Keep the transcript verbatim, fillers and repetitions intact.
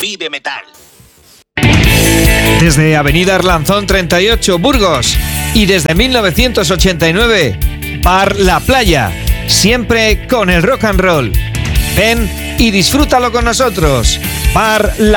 Vive Metal. Desde Avenida Arlanzón treinta y ocho, Burgos, y desde mil novecientos ochenta y nueve, Bar La Playa, siempre con el rock and roll. Ven y disfrútalo con nosotros. Bar La